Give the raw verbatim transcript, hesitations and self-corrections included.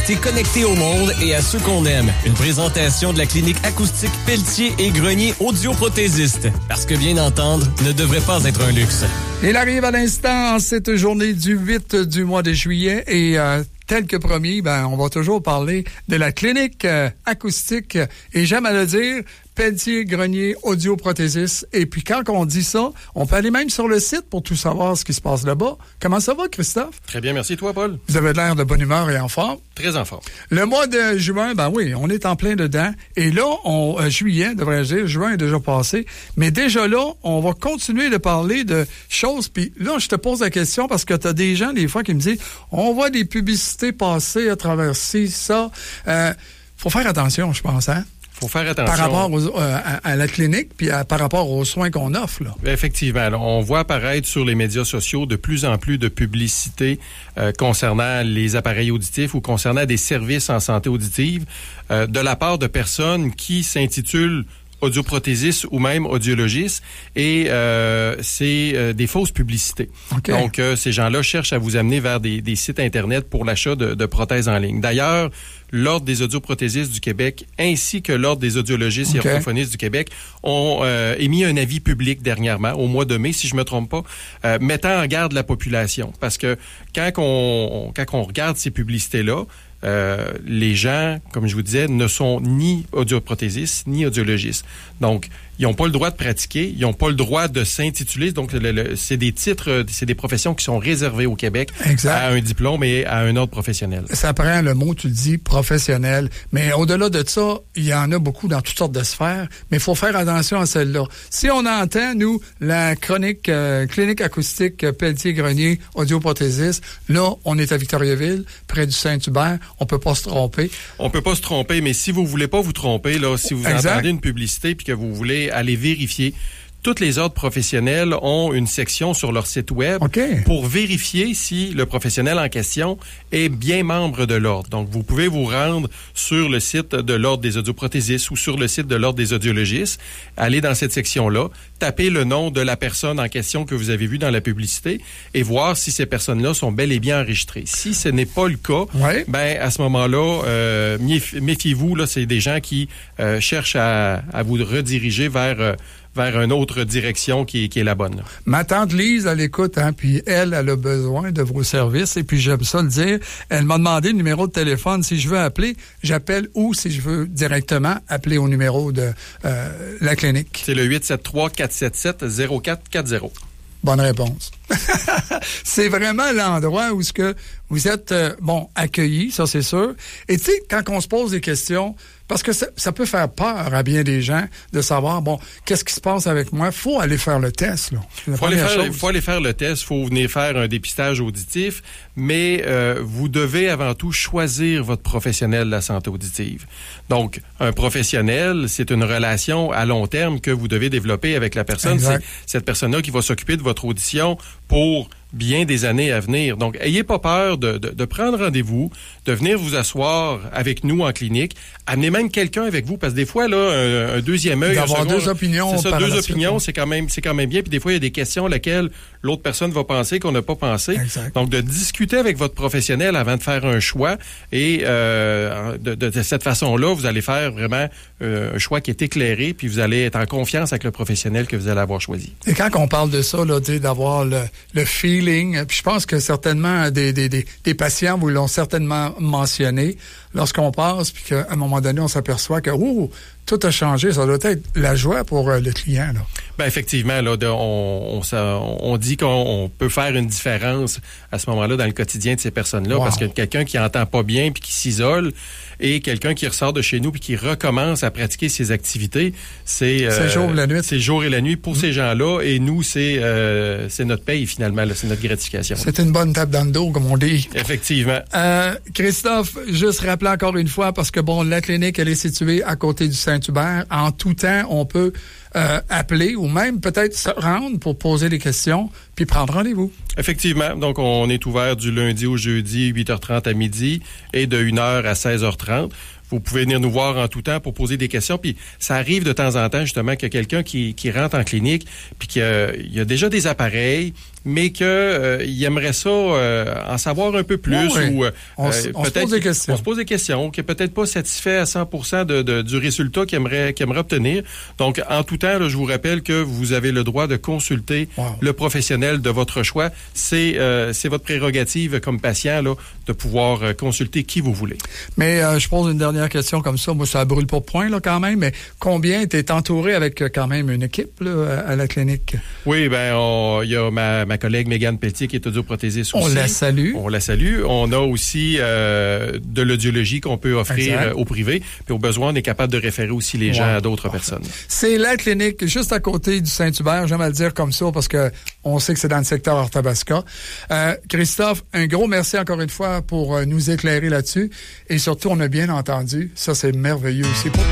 rester connecté au monde et à ceux qu'on aime. Une présentation de la clinique acoustique Pelletier et Grenier audioprothésiste. Parce que bien entendre ne devrait pas être un luxe. Il arrive à l'instant cette journée du huit du mois de juillet et euh, tel que promis, ben on va toujours parler de la clinique euh, acoustique et j'aime à le dire, Pelletier, Grenier, audioprothésiste. Et puis quand on dit ça, on peut aller même sur le site pour tout savoir ce qui se passe là-bas. Comment ça va, Christophe? Très bien, merci. Toi, Paul? Vous avez l'air de bonne humeur et en forme? Très en forme. Le mois de juin, ben oui, on est en plein dedans. Et là, on, euh, juillet, devrais-je dire, juin est déjà passé. Mais déjà là, on va continuer de parler de choses. Puis là, je te pose la question parce que tu as des gens, des fois, qui me disent, on voit des publicités passer à travers ci, ça. Euh, faut faire attention, je pense, hein? Faut faire attention. Par rapport aux, euh, à, à la clinique, puis à, par rapport aux soins qu'on offre, là. Effectivement. Alors, on voit apparaître sur les médias sociaux de plus en plus de publicités euh, concernant les appareils auditifs ou concernant des services en santé auditive euh, de la part de personnes qui s'intitulent audioprothésiste ou même audiologiste, et euh, c'est euh, des fausses publicités. Okay. Donc, euh, ces gens-là cherchent à vous amener vers des, des sites Internet pour l'achat de, de prothèses en ligne. D'ailleurs, l'Ordre des audioprothésistes du Québec ainsi que l'Ordre des audiologistes okay. et orthophonistes du Québec ont euh, émis un avis public dernièrement, au mois de mai, si je me trompe pas, euh, mettant en garde la population. Parce que quand on, quand on regarde ces publicités-là, Euh, les gens, comme je vous disais, ne sont ni audioprothésistes ni audiologistes. Donc, ils n'ont pas le droit de pratiquer, ils n'ont pas le droit de s'intituler. Donc, le, le, c'est des titres, c'est des professions qui sont réservées au Québec exact. À un diplôme et à un ordre professionnel. Ça prend le mot, tu le dis, professionnel. Mais au-delà de ça, il y en a beaucoup dans toutes sortes de sphères, mais il faut faire attention à celle-là. Si on entend, nous, la chronique euh, clinique acoustique euh, Pelletier-Grenier, audioprothésiste, là, on est à Victoriaville, près du Saint-Hubert. On peut pas se tromper. On peut pas se tromper, mais si vous voulez pas vous tromper, là, si vous exact. Entendez une publicité puis que vous voulez aller vérifier, toutes les ordres professionnels ont une section sur leur site web okay. pour vérifier si le professionnel en question est bien membre de l'ordre. Donc, vous pouvez vous rendre sur le site de l'Ordre des audioprothésistes ou sur le site de l'Ordre des audiologistes, aller dans cette section-là, taper le nom de la personne en question que vous avez vu dans la publicité et voir si ces personnes-là sont bel et bien enregistrées. Si ce n'est pas le cas, ouais. ben à ce moment-là, euh, méfiez-vous, là, c'est des gens qui euh, cherchent à, à vous rediriger vers... Euh, vers une autre direction qui, qui est la bonne. Là. Ma tante Lise, elle écoute, hein, puis elle, elle a besoin de vos services, et puis j'aime ça le dire. Elle m'a demandé le numéro de téléphone. Si je veux appeler, j'appelle, ou si je veux directement appeler au numéro de euh, la clinique. C'est le huit sept trois, quatre sept sept, zéro quatre quatre zéro. Bonne réponse. C'est vraiment l'endroit où ce que vous êtes, euh, bon, accueillis, ça c'est sûr. Et tu sais, quand on se pose des questions, parce que ça, ça peut faire peur à bien des gens de savoir, bon, qu'est-ce qui se passe avec moi? Faut aller faire le test, là. Il faut aller faire, faut aller faire le test, faut venir faire un dépistage auditif, mais euh, vous devez avant tout choisir votre professionnel de la santé auditive. Donc, un professionnel, c'est une relation à long terme que vous devez développer avec la personne. Exact. C'est cette personne-là qui va s'occuper de votre audition pour bien des années à venir. Donc, ayez pas peur de, de, de prendre rendez-vous, de venir vous asseoir avec nous en clinique. Amenez même quelqu'un avec vous, parce que des fois, là, un, un deuxième œil... D'avoir deux opinions. C'est ça, deux opinions, c'est quand même, c'est quand même bien. Puis des fois, il y a des questions auxquelles l'autre personne va penser qu'on n'a pas pensé. Exact. Donc, de discuter avec votre professionnel avant de faire un choix. Et euh, de, de, de cette façon-là, vous allez faire vraiment euh, un choix qui est éclairé, puis vous allez être en confiance avec le professionnel que vous allez avoir choisi. Et quand on parle de ça, là, d'avoir le, le feeling, puis je pense que certainement des, des, des, des patients vous l'ont certainement mentionné, lorsqu'on passe, puis qu'à un moment donné, on s'aperçoit que ouh, tout a changé, ça doit être la joie pour euh, le client, là. Ben effectivement, là, de, on, on, on dit qu'on peut faire une différence à ce moment-là dans le quotidien de ces personnes-là, wow. parce que quelqu'un qui entend pas bien puis qui s'isole et quelqu'un qui ressort de chez nous puis qui recommence à pratiquer ses activités, c'est euh, c'est jour et la nuit. C'est jour et la nuit pour mmh. ces gens-là, et nous, c'est euh, c'est notre paye finalement, là, c'est notre gratification. C'est une bonne tape dans le dos, comme on dit. Effectivement. Euh, Christophe, juste rappeler encore une fois, parce que bon, la clinique, elle est située à côté du Saint-Hubert. En tout temps, on peut euh, appeler ou même peut-être se rendre pour poser des questions puis prendre rendez-vous. Effectivement. Donc, on est ouvert du lundi au jeudi, huit heures trente à midi, et de une heure à seize heures trente. vous pouvez venir nous voir en tout temps pour poser des questions. Puis ça arrive de temps en temps, justement, qu'il y a quelqu'un qui, qui rentre en clinique puis qu'il y a, il y a déjà des appareils, mais qu'il euh, aimerait ça euh, en savoir un peu plus. Oh oui. ou euh, on, euh, on se pose des questions. On se pose des questions, qui n'est peut-être pas satisfait à cent pour cent de, de, du résultat qu'il aimerait, qu'il aimerait obtenir. Donc, en tout temps, là, je vous rappelle que vous avez le droit de consulter wow. le professionnel de votre choix. C'est, euh, c'est votre prérogative comme patient là, de pouvoir euh, consulter qui vous voulez. Mais euh, je pose une dernière question comme ça. Moi, ça brûle pas de point là, quand même, mais combien tu es entouré avec euh, quand même une équipe là, à, à la clinique? Oui, ben il y a ma, ma collègue Mégane Pelletier qui est audioprothésiste aussi. On la salue. On la salue. On a aussi euh, de l'audiologie qu'on peut offrir euh, au privé. Puis au besoin, on est capable de référer aussi les wow. gens à d'autres Parfait. personnes. C'est la clinique juste à côté du Saint-Hubert. J'aime à le dire comme ça parce que on sait que c'est dans le secteur Arthabasca. Euh, Christophe, un gros merci encore une fois pour euh, nous éclairer là-dessus. Et surtout, on a bien entendu. Ça, c'est merveilleux aussi.